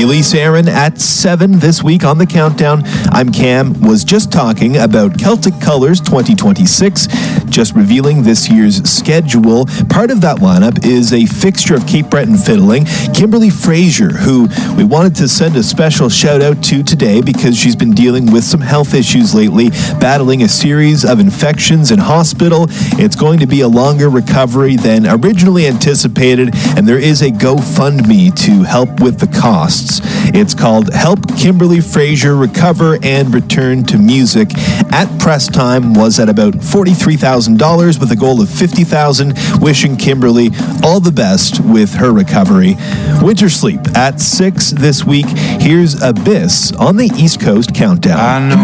Elise Aaron at 7 this week on the Countdown. I'm Cam. Was just talking about Celtic Colors 2026, just revealing this year's schedule. Part of that lineup is a fixture of Cape Breton fiddling, Kimberly Fraser, who we wanted to send a special shout out to today because she's been dealing with some health issues lately, battling a series of infections in hospital. It's going to be a longer recovery than originally anticipated, and there is a GoFundMe to help with the costs. It's called Help Kimberly Fraser Recover and Return to Music. At press time was at about $43,000 with a goal of $50,000. Wishing Kimberly all the best with her recovery. Winter Sleep at 6 this week. Here's Abyss on the East Coast Countdown.